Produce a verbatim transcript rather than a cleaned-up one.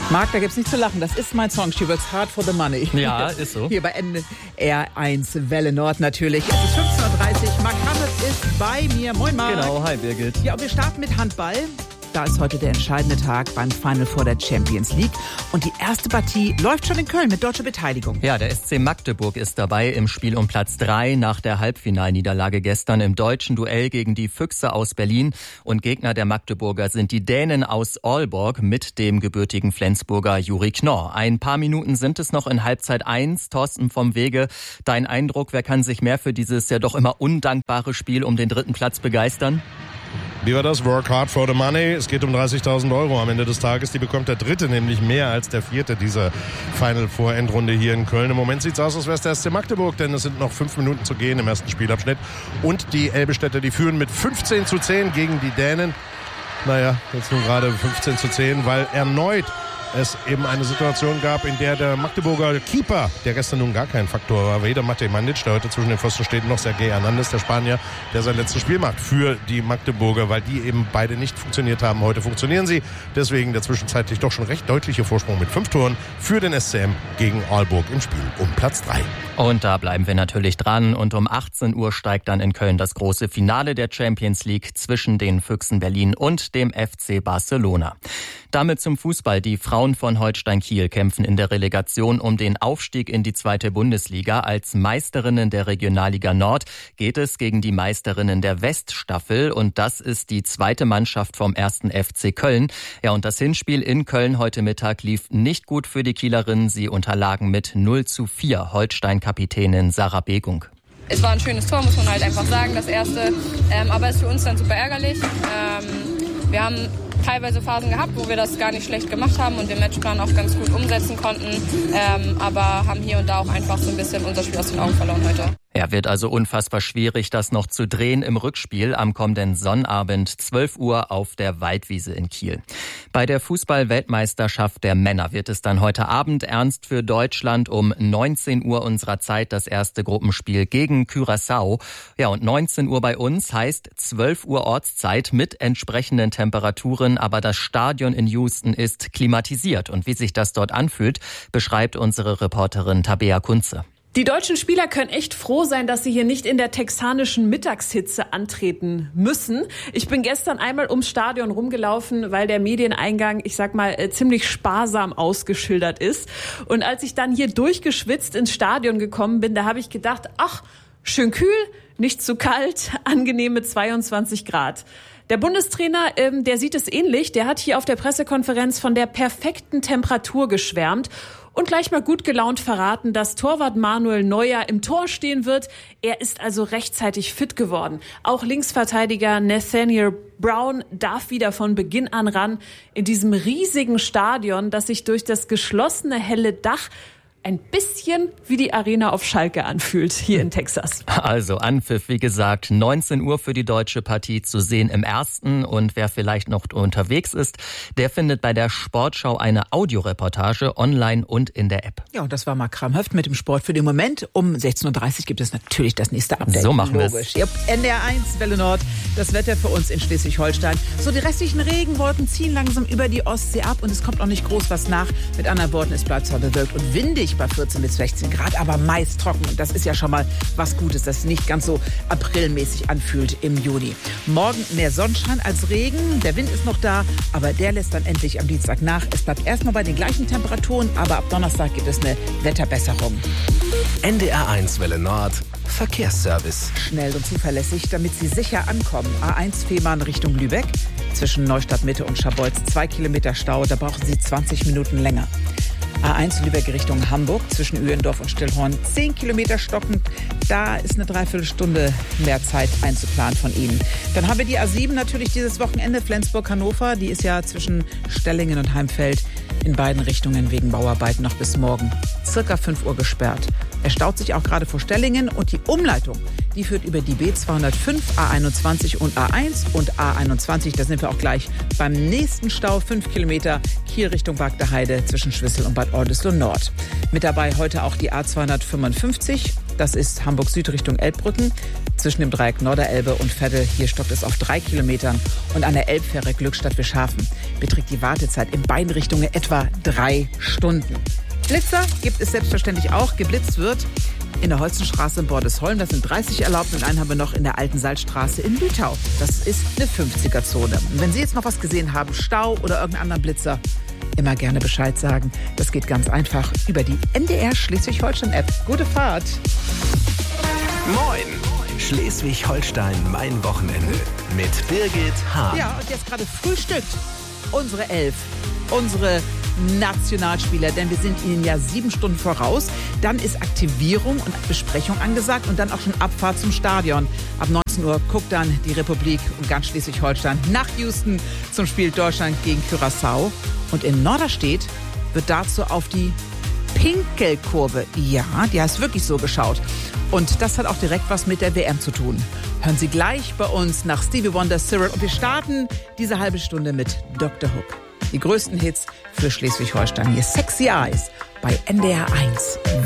Marc, da gibt's nichts zu lachen. Das ist mein Song. She works hard for the money. Ja, ist so. Hier bei N R eins Welle Nord natürlich. Es ist fünfzehn Uhr dreißig. Marc Hammes ist bei mir. Moin, Marc. Genau, hi Birgit. Ja, und wir starten mit Handball. Da ist heute der entscheidende Tag beim Final Four der Champions League. Und die erste Partie läuft schon in Köln mit deutscher Beteiligung. Ja, der S C Magdeburg ist dabei im Spiel um Platz drei nach der Halbfinalniederlage gestern im deutschen Duell gegen die Füchse aus Berlin. Und Gegner der Magdeburger sind die Dänen aus Aalborg mit dem gebürtigen Flensburger Juri Knorr. Ein paar Minuten sind es noch in Halbzeit eins. Thorsten vom Wege, dein Eindruck, wer kann sich mehr für dieses ja doch immer undankbare Spiel um den dritten Platz begeistern? Wie war das? Work hard for the money. Es geht um dreißigtausend Euro am Ende des Tages. Die bekommt der Dritte, nämlich mehr als der Vierte dieser Final Four Endrunde hier in Köln. Im Moment sieht es aus, als wäre es der S C Magdeburg, denn es sind noch fünf Minuten zu gehen im ersten Spielabschnitt. Und die Elbestädter, die führen mit fünfzehn zu zehn gegen die Dänen. Naja, jetzt nun gerade fünfzehn zu zehn, weil erneut es eben eine Situation gab, in der der Magdeburger Keeper, der gestern nun gar kein Faktor war, weder Matej Mandic, der heute zwischen den Pfosten steht, noch Sergej Hernandez, der Spanier, der sein letztes Spiel macht für die Magdeburger, weil die eben beide nicht funktioniert haben. Heute funktionieren sie. Deswegen der zwischenzeitlich doch schon recht deutliche Vorsprung mit fünf Toren für den S C M gegen Aalborg im Spiel um Platz drei. Und da bleiben wir natürlich dran. Und um achtzehn Uhr steigt dann in Köln das große Finale der Champions League zwischen den Füchsen Berlin und dem F C Barcelona. Damit zum Fußball. Die Frauen von Holstein Kiel kämpfen in der Relegation um den Aufstieg in die zweite Bundesliga. Als Meisterinnen der Regionalliga Nord geht es gegen die Meisterinnen der Weststaffel. Und das ist die zweite Mannschaft vom ersten F C Köln. Ja, und das Hinspiel in Köln heute Mittag lief nicht gut für die Kielerinnen. Sie unterlagen mit null zu vier Holstein-Kapitänin Sarah Begung. Es war ein schönes Tor, muss man halt einfach sagen, das erste. Ähm, aber es ist für uns dann super ärgerlich. Ähm, wir haben teilweise Phasen gehabt, wo wir das gar nicht schlecht gemacht haben und den Matchplan auch ganz gut umsetzen konnten. Ähm, aber haben hier und da auch einfach so ein bisschen unser Spiel aus den Augen verloren heute. Ja, wird also unfassbar schwierig, das noch zu drehen im Rückspiel am kommenden Sonnabend zwölf Uhr auf der Waldwiese in Kiel. Bei der Fußball-Weltmeisterschaft der Männer wird es dann heute Abend ernst für Deutschland um neunzehn Uhr unserer Zeit das erste Gruppenspiel gegen Curaçao. Ja, und neunzehn Uhr bei uns heißt zwölf Uhr Ortszeit mit entsprechenden Temperaturen, aber das Stadion in Houston ist klimatisiert. Und wie sich das dort anfühlt, beschreibt unsere Reporterin Tabea Kunze. Die deutschen Spieler können echt froh sein, dass sie hier nicht in der texanischen Mittagshitze antreten müssen. Ich bin gestern einmal ums Stadion rumgelaufen, weil der Medieneingang, ich sag mal, ziemlich sparsam ausgeschildert ist. Und als ich dann hier durchgeschwitzt ins Stadion gekommen bin, da habe ich gedacht, ach, schön kühl, nicht zu kalt, angenehme zweiundzwanzig Grad. Der Bundestrainer, ähm, der sieht es ähnlich. Der hat hier auf der Pressekonferenz von der perfekten Temperatur geschwärmt und gleich mal gut gelaunt verraten, dass Torwart Manuel Neuer im Tor stehen wird. Er ist also rechtzeitig fit geworden. Auch Linksverteidiger Nathaniel Brown darf wieder von Beginn an ran in diesem riesigen Stadion, das sich durch das geschlossene helle Dach ein bisschen wie die Arena auf Schalke anfühlt, hier in Texas. Also Anpfiff, wie gesagt, neunzehn Uhr für die deutsche Partie zu sehen im ersten. Und wer vielleicht noch unterwegs ist, der findet bei der Sportschau eine Audioreportage online und in der App. Ja, und das war Marc Kramhöft mit dem Sport für den Moment. Um sechzehn Uhr dreißig gibt es natürlich das nächste Update. So machen wir es. Ja, N R eins Welle Nord, das Wetter für uns in Schleswig-Holstein. So, die restlichen Regenwolken ziehen langsam über die Ostsee ab und es kommt auch nicht groß was nach. Mit anderen Worten, es bleibt zwar bewölkt und windig bei vierzehn bis sechzehn Grad, aber meist trocken. Und das ist ja schon mal was Gutes, das nicht ganz so aprilmäßig anfühlt im Juni. Morgen mehr Sonnenschein als Regen. Der Wind ist noch da, aber der lässt dann endlich am Dienstag nach. Es bleibt erstmal bei den gleichen Temperaturen, aber ab Donnerstag gibt es eine Wetterbesserung. N D R eins Welle Nord. Verkehrsservice. Schnell und zuverlässig, damit Sie sicher ankommen. A eins Fehmarn Richtung Lübeck. Zwischen Neustadt Mitte und Scharbeutz zwei Kilometer Stau. Da brauchen Sie zwanzig Minuten länger. A eins Lübeck Richtung Hamburg, zwischen Uhendorf und Stillhorn, zehn Kilometer stockend. Da ist eine Dreiviertelstunde mehr Zeit einzuplanen von Ihnen. Dann haben wir die A sieben natürlich dieses Wochenende, Flensburg-Hannover. Die ist ja zwischen Stellingen und Heimfeld in beiden Richtungen wegen Bauarbeiten noch bis morgen circa fünf Uhr gesperrt. Er staut sich auch gerade vor Stellingen und die Umleitung, die führt über die B zweihundertfünf, A einundzwanzig und A eins und A einundzwanzig. Da sind wir auch gleich beim nächsten Stau, fünf Kilometer Kiel Richtung Bagdeheide zwischen Schwissel und Bad Oldesloe Nord. Mit dabei heute auch die A zweihundertfünfundfünfzig Das ist Hamburg Süd Richtung Elbbrücken. Zwischen dem Dreieck Norderelbe und Veddel. Hier stockt es auf drei Kilometern. Und an der Elbfähre Glückstadt-Wischhafen beträgt die Wartezeit in beiden Richtungen etwa drei Stunden. Blitzer gibt es selbstverständlich auch. Geblitzt wird in der Holzenstraße in Bordesholm. Das sind dreißig erlaubt. Und einen haben wir noch in der Alten Salzstraße in Lütau. Das ist eine fünfziger-Zone. Und wenn Sie jetzt noch was gesehen haben, Stau oder irgendeinen anderen Blitzer, immer gerne Bescheid sagen. Das geht ganz einfach über die N D R Schleswig-Holstein-App. Gute Fahrt. Moin! Schleswig-Holstein, mein Wochenende. Mit Birgit Hahn. Ja, und jetzt gerade frühstückt unsere Elf, unsere Nationalspieler, denn wir sind ihnen ja sieben Stunden voraus. Dann ist Aktivierung und Besprechung angesagt und dann auch schon Abfahrt zum Stadion. Ab neunzehn Uhr guckt dann die Republik und ganz Schleswig-Holstein nach Houston zum Spiel Deutschland gegen Curaçao. Und in Norderstedt wird dazu auf die Pinkelkurve, ja, die heißt wirklich so, geschaut. Und das hat auch direkt was mit der W M zu tun. Hören Sie gleich bei uns nach Stevie Wonder, Cyril. Und wir starten diese halbe Stunde mit Doktor Hook. Die größten Hits für Schleswig-Holstein. Hier Sexy Eyes bei N D R eins.